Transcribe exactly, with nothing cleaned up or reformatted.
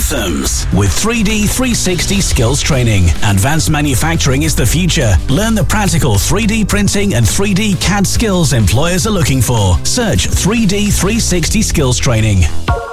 Anthems with three D three sixty skills training. Advanced manufacturing is the future. Learn the practical three D printing and three D C A D skills employers are looking for. Search three D three sixty skills training.